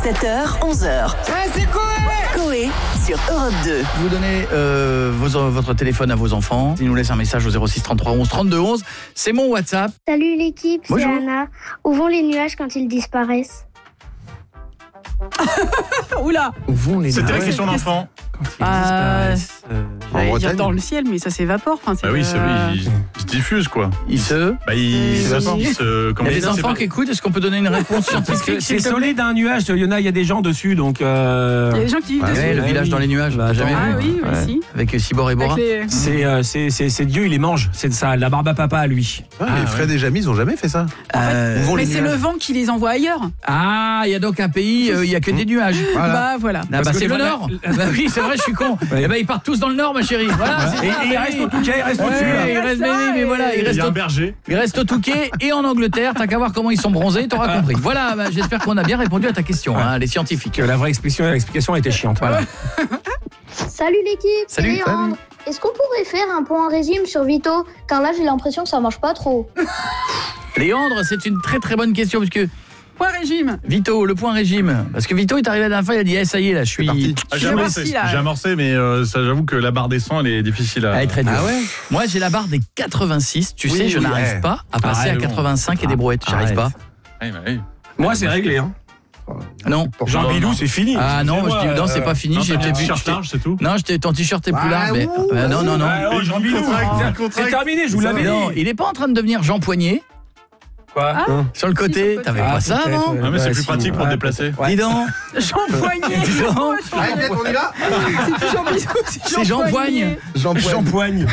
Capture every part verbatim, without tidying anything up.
sept heures, onze heures. Ouais, c'est Coé Coé sur Europe deux. Vous donnez euh, vos, votre téléphone à vos enfants. Ils nous laissent un message au zéro six trente-trois onze trente-deux onze. C'est mon WhatsApp. Salut l'équipe, c'est Bonjour. Anna. Où vont les nuages quand ils disparaissent? Oula. Où vont les C'était la nuages question d'enfant. quand ils Euh, disparaissent, euh, J'allais dire Bretagne. dans le ciel, mais ça s'évapore. Enfin, c'est Bah oui, euh, c'est oui, il, il se diffuse quoi. Ils se... Bah il, Il se- se- il se. Il comment y a on des dit, c'est enfants pas- qui écoutent. Est-ce qu'on peut donner une réponse Parce que scientifique c'est s'il te plaît? solide un nuage, il y en a, il y a des gens dessus, donc. Euh... Il y a des gens qui vivent Ouais, dessus. Ouais, le Ouais, village oui. dans les nuages, bah, jamais Ah vu. oui, oui, Ouais. si. Avec Cibor et Bora. Avec les- C'est, euh, c'est, c'est, c'est Dieu, il les mange. C'est ça, la barbe à papa à lui. Ah, mais Fred et Jamy, ils ont jamais fait ça. Euh, Où vont Mais les c'est le nuages vent qui les envoie ailleurs. Ah, il y a donc un pays, euh, il y a que des nuages. Voilà. Bah voilà. Ah, bah, Parce que c'est le voilà, nord. la- Bah oui, c'est vrai, je suis con. Ouais. Eh ben ils partent tous dans le nord, ma chérie. Voilà, c'est Et, ça, et il bah reste oui. au Touquet, il reste Ouais, au-dessus. là. il reste, mais, oui, mais voilà, il Il reste y a au, un berger. il reste au Touquet et en Angleterre. T'as qu'à voir comment ils sont bronzés, t'auras compris. Voilà, bah, j'espère qu'on a bien répondu à ta question, hein, les scientifiques. Que la vraie explication, l'explication était chiante. Voilà. Salut l'équipe, c'est Salut. Léandre. Est-ce qu'on pourrait faire un point régime sur Vito? Car là j'ai l'impression que ça marche pas trop. Léandre, c'est une très très bonne question parce que Point régime. Vito, le point régime. Parce que Vito est arrivé la dernière fois, il a dit eh, ça y est, là, je suis. parti. Ah, j'ai Je amorcé, aussi, là. j'ai amorcé, mais euh, ça, j'avoue que la barre des cent, elle est difficile à. Elle est très dure. Ah ouais. Moi, j'ai la barre des quatre-vingt-six. Tu Oui, sais, je oui, n'arrive ouais. pas à passer Arrête, à quatre-vingt-cinq et des brouettes. J'arrive Arrête. pas. Ouais, bah, oui. Moi, c'est réglé. Hein. Non. Jean Non, Bilou, non. c'est fini. Ah non, moi, je dis, non, c'est pas fini. Non, J'ai t'as un vu. t-shirt large, c'est tout. Non, j'étais- ton t-shirt est plus Ah, large. Mais... ouh, Euh, non, non, non. Ah, oh, Jean Bilou. Contract, Ah, contract. C'est terminé, je vous l'avais Non, dit. il est pas en train de devenir Jean Poignet. Quoi Sur le Si, côté, sur le côté. t'avais Ah, pas ça peut-être, avant ouais. Ah, mais c'est Ouais, plus si, pratique pour ouais, te déplacer. Ouais. Dis donc. Jean Poignet. Dis donc. Allez, on y va. C'est plus Jean Bisou, C'est Jean Poigne. Jean Jean Poigne.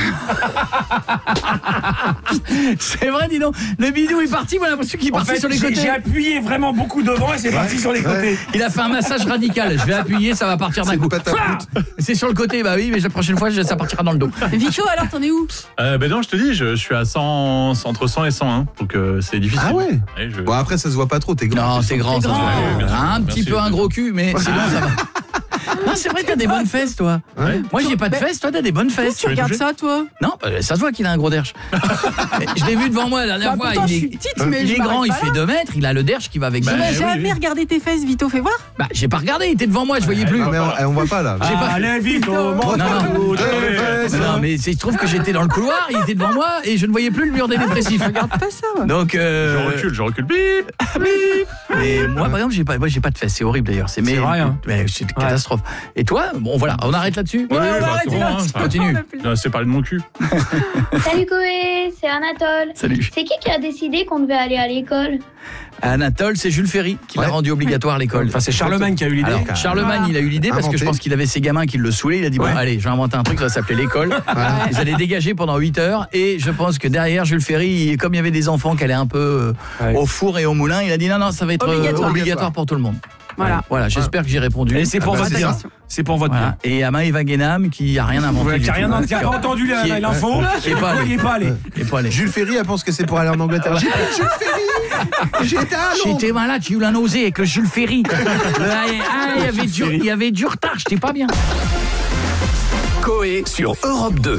C'est vrai, dis donc. Le bidou est parti, moi, j'ai l'impression qu'il est En parti fait, sur les j'ai, côtés. j'ai appuyé vraiment beaucoup devant et c'est parti sur les côtés. Il a fait un massage radical. Je vais appuyer, ça va partir d'un C'est coup. une patte à Flah C'est sur le côté, bah oui, mais la prochaine fois, je- ça partira dans le dos. Vito, alors t'en es où? Euh, ben non, je te dis, je, je suis à cent, entre cent et cent un, donc euh, c'est difficile. Ah ouais. Ouais, je- Bon, après, ça se voit pas trop, t'es grand. Non, t'es grand, T'es ça. grand. se voit. Ouais, bien sûr. Un petit Merci, peu un merci. gros cul, mais sinon ça va. Non, c'est vrai, t'as des bonnes fesses, toi. Ouais. Moi, j'ai pas de Mais- fesses, toi, t'as des bonnes fesses. Tu regardes ça, toi? Non, bah, ça se voit qu'il a un gros derche. Je l'ai vu devant moi la dernière Bah, fois. pourtant, Il je est, suis petite, mais il je est grand, m'arrête il pas fait là. deux mètres, il a le derche qui va avec Bah, deux Tu mètres. n'as oui, jamais oui. regardé tes fesses, Vito, fais voir. Bah, j'ai pas regardé, il était devant moi, je voyais plus. Non, mais on, on voit pas là. J'ai pas- Allez, vite, oh, montre Non, non. tout, Euh, attendez. fesses. Non, mais c'est- il se trouve que j'étais dans le couloir, il était devant moi et je ne voyais plus le mur des dépressifs. Regarde pas ça. Ouais. Donc, euh, Je recule, je recule. Bip. mais moi, par exemple, j'ai pas, moi, j'ai pas de fesses, c'est horrible d'ailleurs. C'est mais, vrai, hein. mais c'est une catastrophe. Et toi, bon, voilà, on arrête là-dessus. Ouais, Ouais, on bah, va c'est arrêter bon, là. hein, c'est ça- continue. on a plus le- Non, c'est parler de mon cul. Salut Coé, c'est Anatole. Salut. C'est qui qui a décidé qu'on devait aller à l'école? Anatole, c'est Jules Ferry qui l'a Ouais. rendu obligatoire l'école. Enfin, c'est Charlemagne qui a eu l'idée. Alors, Charlemagne, Voilà. il a eu l'idée parce que je Inventé. pense qu'il avait ses gamins qui le saoulaient. Il a dit, bon, Ouais. allez, je vais inventer un truc, ça va s'appeler l'école. Ils allaient dégager pendant huit heures. Et je pense que derrière, Jules Ferry, comme il y avait des enfants qui allaient un peu euh, Ouais. au four et au moulin, il a dit, non, non, ça va être euh, obligatoire, Obligatoire. pour tout le monde. Voilà. Voilà, j'espère que j'ai répondu. Et c'est pour Ah bah, votre c'est bien. ça. C'est pour votre Voilà. Et à Maëva Guénam qui a rien inventé. bien. du Qui a tout. rien qui a pas entendu la- Qui est- la- l'info. Qui est pas Qui allé. est pas allé. Qui est pas allé. Jules Ferry, elle pense que c'est pour aller en Angleterre. J'ai pris Jules Ferry. J'étais à Londres. J'étais malade, j'ai eu la nausée avec le Jules Ferry. Ah, il y avait du, il y avait du retard, j'étais pas bien. Coé sur Europe deux.